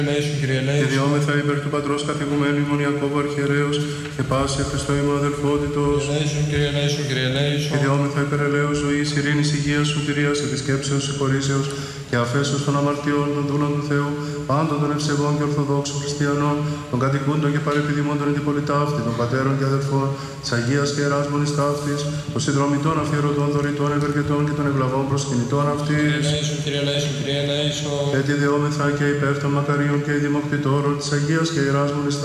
Και διόμεθα υπέρ του πατρός καθηγουμένου ημών Ιακώβου Αρχιερέως και πάση Χριστό ημών αδελφότητος. Και διόμεθα υπέρ ελέους ζωής, ειρήνης, υγείας, σωτηρίας, επισκέψεως, συγχωρήσεως και αφέσεως των αμαρτιών των δούλων του Θεού, πάντων των ευσεβών και ορθοδόξων χριστιανών, των κατοικούντων και παρεπιδημών των αντιπολιτάφτη, των πατέρων και αδελφών, της Αγίας και Ιεράς Μονής Ταύτης, των συνδρομητών αφιερωτών, δωρητών, ευεργετών και των ευλαβών προσκυνητών αυτής. Και τη δεόμεθα και υπέρ των μακαρίων και ειδημοκτητόρων της Αγίας και Ιεράς Μονής